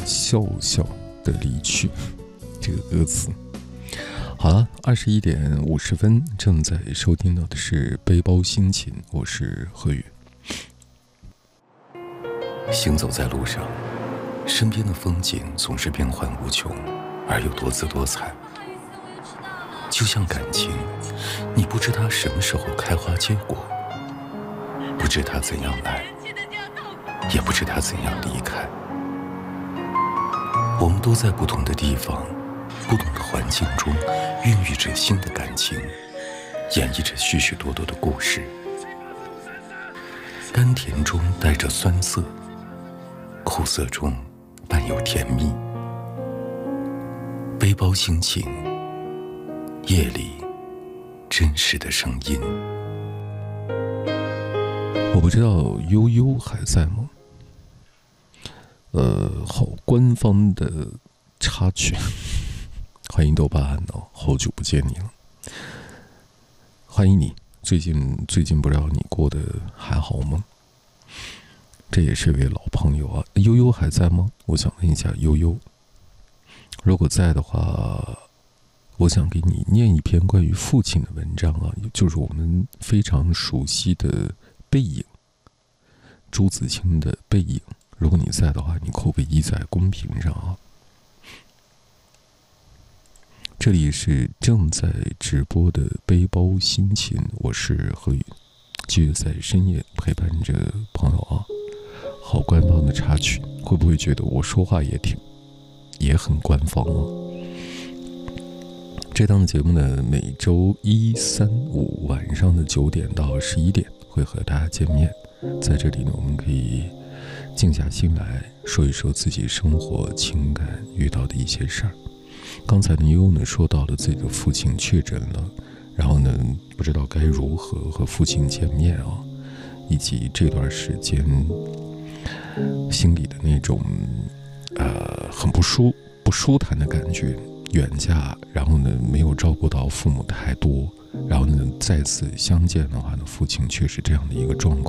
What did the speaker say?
笑笑的离去，这个歌词。好了，21点50分，正在收听到的是背包心情，我是何宇。行走在路上，身边的风景总是变幻无穷，而又多姿多彩。就像感情，你不知它什么时候开花结果，不知它怎样来，也不知它怎样离开。我们都在不同的地方，不同的环境中孕育着新的感情，演绎着许许多多的故事。甘甜中带着酸涩，苦涩中伴有甜蜜。背包心情，夜里真实的声音。我不知道悠悠还在吗？好官方的插曲。欢迎豆瓣安哦，好久不见你了，欢迎你。最近不知道你过得还好吗？这也是一位老朋友啊，悠悠还在吗？我想问一下悠悠，如果在的话，我想给你念一篇关于父亲的文章啊，就是我们非常熟悉的《背影》，朱自清的《背影》。如果你在的话，你可不可以依在公屏上啊？这里是正在直播的背包心情，我是何宇，继续在深夜陪伴着朋友啊。好官方的插曲，会不会觉得我说话也很官方啊？这档节目呢，每周1、3、5晚上的9点到11点会和大家见面，在这里呢，我们可以静下心来说一说自己生活情感遇到的一些事儿。刚才呢，悠悠呢说到了自己的父亲确诊了，然后呢，不知道该如何和父亲见面啊，以及这段时间心里的那种很不舒坦的感觉。远嫁，然后呢没有照顾到父母太多，然后呢再次相见的话呢，父亲却是这样的一个状况。